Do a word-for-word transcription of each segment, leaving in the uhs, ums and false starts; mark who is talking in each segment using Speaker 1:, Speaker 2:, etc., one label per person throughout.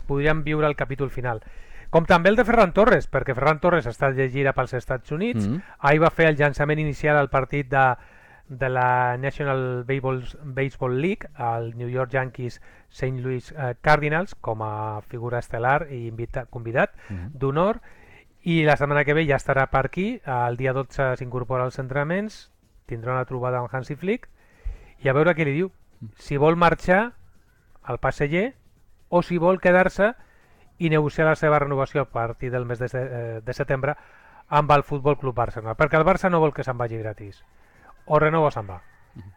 Speaker 1: podríem viure el capítol final. Com també el de Ferran Torres, perquè Ferran Torres està de gira pels Estats Units, mm. ahir va fer el llançament inicial al partit de, de la National Baseball, Baseball League, al New York Yankees Saint Louis eh, Cardinals, com a figura estel·lar i invita, convidat mm. d'honor, i la setmana que ve ja estarà per aquí, el dia dotze s'incorpora als entrenaments, tindrà una trobada amb Hansi Flick, i a veure què li diu, si vol marxar al passeller o si vol quedar-se i negociar la seva renovació a partir del mes de, de setembre amb el Futbol Club Barcelona, perquè el Barça no vol que se'n vagi gratis, o renova o se'n va.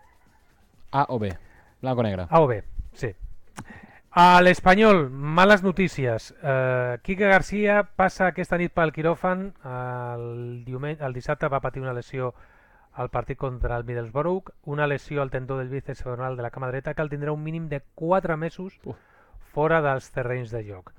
Speaker 2: A o B, blanc o negre.
Speaker 1: A o B, sí. A l'Espanyol, males notícies. eh, Quique García passa aquesta nit pel quiròfan, el, diumenge, el dissabte va patir una lesió al partit contra el Middlesbrough, una lesió al tendó del bíceps femoral de la cama dreta que el tindrà un mínim de quatre mesos uh. fora dels terrenys de joc.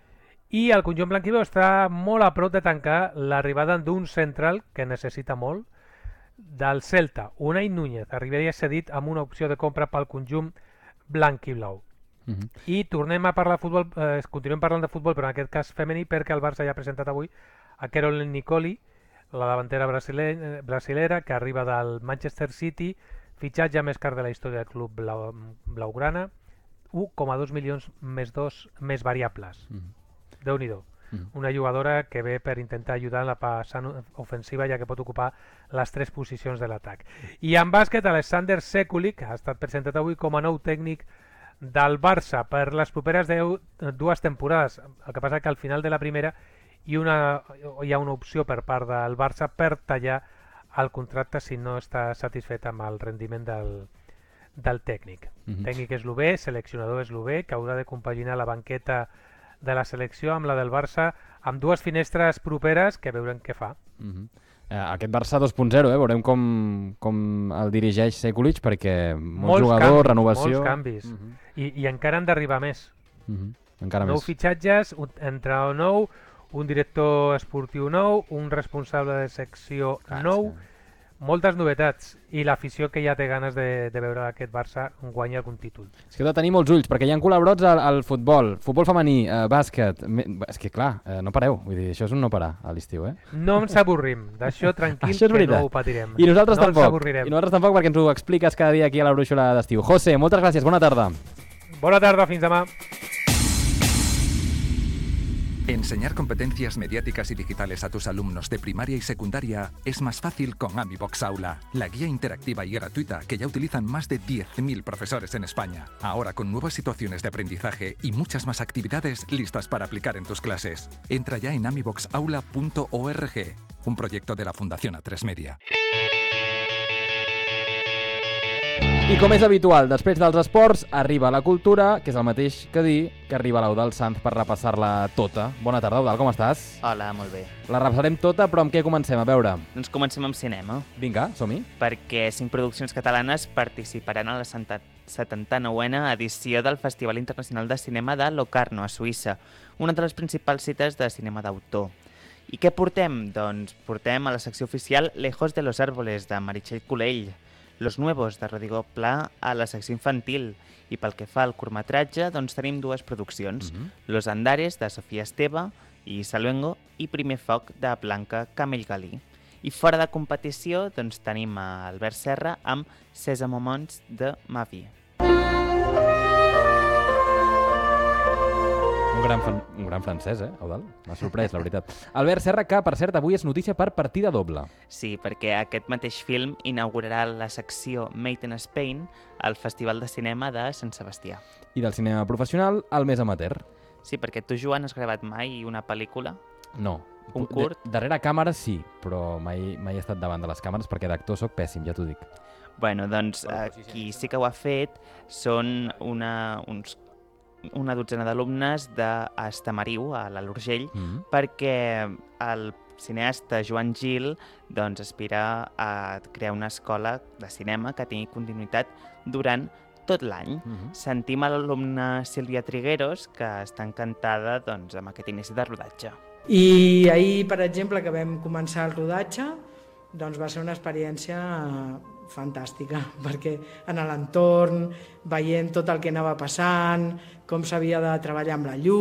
Speaker 1: I el conjunt blanquibeu està molt a prop de tancar l'arribada d'un central que necessita molt, del Celta. Unai Núñez arribaria cedit amb una opció de compra pel conjunt blanquiblau. Uh -huh. I tornem a parlar de futbol, eh, continuem parlant de futbol, però en aquest cas femení, perquè el Barça ja ha presentat avui a Caroline Nicoli, la davantera brasile brasilera, que arriba del Manchester City, fitxatge més car de la història del club blau blaugrana, un coma dos milions més dos més variables. Uh -huh. Déu-n'hi-do. Uh -huh. Una jugadora que ve per intentar ajudar en la passant ofensiva, ja que pot ocupar les tres posicions de l'atac. I en bàsquet, Alexander Sekulic ha estat presentat avui com a nou tècnic del Barça per les properes deu, dues temporades. El que passa que al final de la primera hi, una, hi ha una opció per part del Barça per tallar el contracte si no està satisfet amb el rendiment del, del tècnic. Uh-huh. Tècnic eslové, seleccionador eslové, que haurà de compaginar la banqueta de la selecció amb la del Barça, amb dues finestres properes que veurem què fa.
Speaker 2: Uh-huh. eh, aquest Barça dos punt zero, eh? Veurem com, com el dirigeix Sekulic, perquè molt
Speaker 1: molts
Speaker 2: jugador,
Speaker 1: canvis,
Speaker 2: renovació...
Speaker 1: Molts canvis, uh-huh. I, i encara han d'arribar més.
Speaker 2: Uh-huh. Encara
Speaker 1: nou
Speaker 2: més.
Speaker 1: fitxatges, un entrenador nou, un director esportiu nou, un responsable de secció ah, nou, sí. Moltes novetats, i l'afició que ja té ganes de, de veure aquest Barça guanyar algun títol.
Speaker 2: És que heu de tenir molts ulls, perquè hi ha col·laborats al, al futbol, futbol femení, eh, bàsquet... Me, és que clar, eh, no pareu, vull dir, això és un no parar a l'estiu, eh?
Speaker 1: No ens avorrim, d'això tranquil que no ho patirem.
Speaker 2: I nosaltres
Speaker 1: no
Speaker 2: tampoc, i nosaltres tampoc, perquè ens ho expliques cada dia aquí a la Brúixola d'estiu. José, moltes gràcies, bona tarda.
Speaker 1: Bona tarda, fins demà.
Speaker 3: Enseñar competencias mediáticas y digitales a tus alumnos de primaria y secundaria es más fácil con AmiBox Aula, la guía interactiva y gratuita que ya utilizan más de diez mil profesores en España. Ahora con nuevas situaciones de aprendizaje y muchas más actividades listas para aplicar en tus clases. Entra ya en amibox aula punto org, un proyecto de la Fundación A tres Media.
Speaker 2: I com és habitual, després dels esports arriba la cultura, que és el mateix que dir que arriba l'Eudald Sanz per repassar-la tota. Bona tarda, Eudald, com estàs?
Speaker 4: Hola, molt bé.
Speaker 2: La repassarem tota, però amb què comencem? A veure.
Speaker 4: Doncs comencem amb cinema.
Speaker 2: Vinga, som-hi.
Speaker 4: Perquè cinc produccions catalanes participaran a la setanta-nouena edició del Festival Internacional de Cinema de Locarno, a Suïssa, una de les principals cites de cinema d'autor. I què portem? Doncs portem a la secció oficial Lejos de los Árboles, de Meritxell Culell, Los Nuevos, de Rodrigo Pla, a la secció infantil. I pel que fa al curtmetratge, doncs tenim dues produccions. Uh-huh. Los Andares, de Sofia Esteve i Saluengo, i Primer Foc, de Blanca Camell-Galí. I fora de competició, doncs tenim a Albert Serra amb Sésamo Mons, de Mavi.
Speaker 2: Un gran, fan, un gran francès, eh, Eudald? M'ha sorprès, la veritat. Albert Serra, que, per cert, avui és notícia per partida doble.
Speaker 4: Sí, perquè aquest mateix film inaugurarà la secció Made in Spain al Festival de Cinema de Sant Sebastià.
Speaker 2: I del cinema professional al més amateur.
Speaker 4: Sí, perquè tu, Joan, has gravat mai una pel·lícula?
Speaker 2: No.
Speaker 4: Un curt?
Speaker 2: De, darrere càmera sí, però mai, mai he estat davant de les càmeres perquè d'actor soc pèssim, ja t'ho dic.
Speaker 4: Bueno, doncs eh, qui sí que ho ha fet són una, uns una dotzena d'alumnes d'Estamariu, a l'Alt Urgell, mm-hmm. perquè el cineasta Joan Gil doncs, aspira a crear una escola de cinema que tingui continuïtat durant tot l'any. Mm-hmm. Sentim a l'alumna Sílvia Trigueros, que està encantada doncs, amb aquest inici de rodatge.
Speaker 5: I ahir, per exemple, que vam començar el rodatge, doncs va ser una experiència fantàstica, perquè en l'entorn, veient tot el que anava passant, com s'havia de treballar amb la llum,